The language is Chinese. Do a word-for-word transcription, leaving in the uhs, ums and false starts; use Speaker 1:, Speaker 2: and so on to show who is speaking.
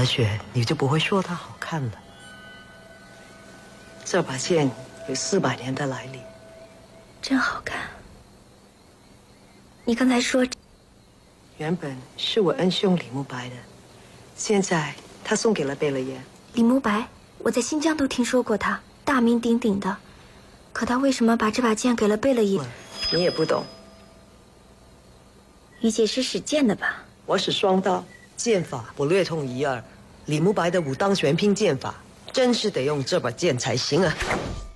Speaker 1: 了血，你就不会说它好看了。这把剑有四百年的来历，
Speaker 2: 真好看。你刚才说，
Speaker 1: 原本是我恩兄李慕白的，现在他送给了贝勒爷。
Speaker 2: 李慕白，我在新疆都听说过他，大名鼎鼎的。可他为什么把这把剑给了贝勒爷？
Speaker 1: 你也不懂。
Speaker 2: 于姐是使剑的吧？
Speaker 1: 我使双刀，剑法我略通一二。李慕白的武当玄拼剑法，真是得用这把剑才行啊。